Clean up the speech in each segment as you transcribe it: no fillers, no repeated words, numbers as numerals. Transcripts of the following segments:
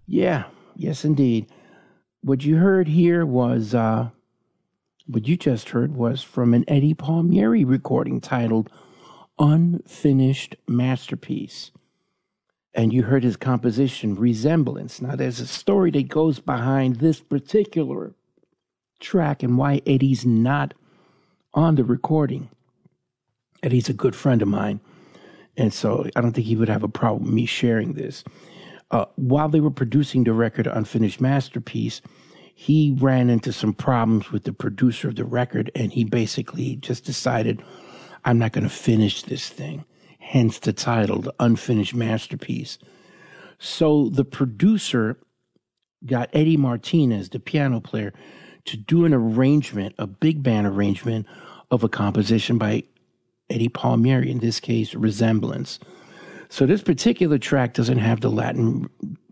Yeah, yes, indeed. What you heard here was, what you just heard was from an Eddie Palmieri recording titled Unfinished Masterpiece. And you heard his composition, Resemblance. Now, there's a story that goes behind this particular track and why Eddie's not on the recording. Eddie's a good friend of mine, and so I don't think he would have a problem with me sharing this. While they were producing the record Unfinished Masterpiece, he ran into some problems with the producer of the record, and he basically just decided, I'm not going to finish this thing. Hence the title, The Unfinished Masterpiece. So the producer got Eddie Martinez, the piano player, to do an arrangement, a big band arrangement of a composition by Eddie Palmieri, in this case, Resemblance. So this particular track didn't have the Latin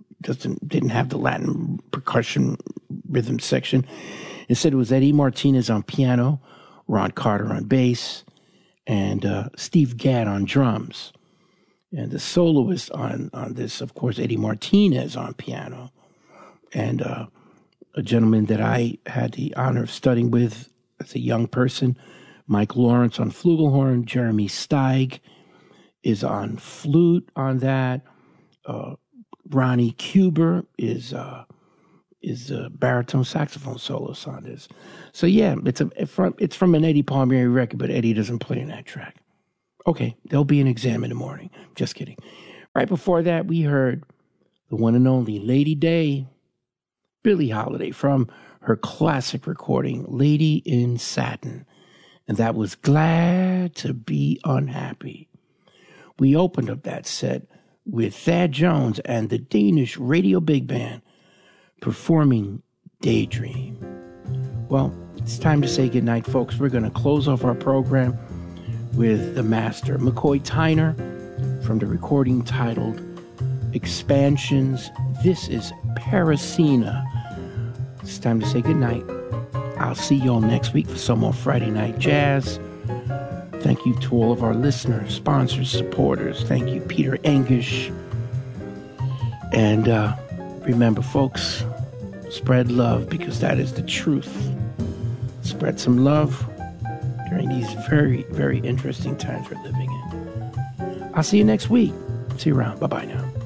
percussion rhythm section. Instead, it was Eddie Martinez on piano, Ron Carter on bass, and Steve Gadd on drums. And the soloist on this, of course, Eddie Martinez on piano. And a gentleman that I had the honor of studying with as a young person, Mike Lawrence on flugelhorn, Jeremy Steig is on flute on that. Ronnie Cuber is a baritone saxophone soloist on this. So yeah, it's from an Eddie Palmieri record, but Eddie doesn't play in that track. Okay, there'll be an exam in the morning. Just kidding. Right before that, we heard the one and only Lady Day, Billie Holiday, from her classic recording, Lady in Satin. And that was Glad to Be Unhappy. We opened up that set with Thad Jones and the Danish Radio Big Band performing Daydream. Well, it's time to say goodnight, folks. We're going to close off our program with the master, McCoy Tyner, from the recording titled Expansions. This is Parasina. It's time to say goodnight. I'll see you all next week for some more Friday Night Jazz. Thank you to all of our listeners, sponsors, supporters. Thank you, Peter Engish. And remember, folks, spread love, because that is the truth. Spread some love during these very, very interesting times we're living in. I'll see you next week. See you around. Bye-bye now.